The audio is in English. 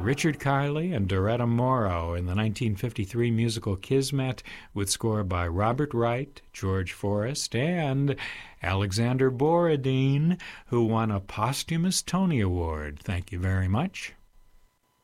Richard Kiley and Doretta Morrow in the 1953 musical Kismet, with score by Robert Wright, George Forrest, and Alexander Borodin, who won a posthumous Tony Award. Thank you very much.